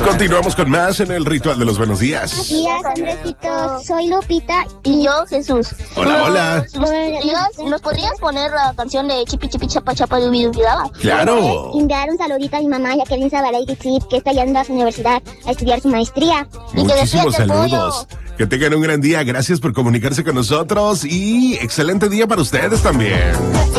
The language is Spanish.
Continuamos con más en el ritual de los buenos días. Buenos días, Andresito. Soy Lupita. Y yo, Jesús. Hola. ¿Nos podrías poner la canción de Chipi Chipi Chapa Chapa Dubi Dubi Daba? Claro. Enviar un saludito a mi mamá, Jacqueline Zabalay Chip, que está yendo a su universidad a estudiar su maestría. Muchísimos despierte el saludos. Que tengan un gran día. Gracias por comunicarse con nosotros y excelente día para ustedes también.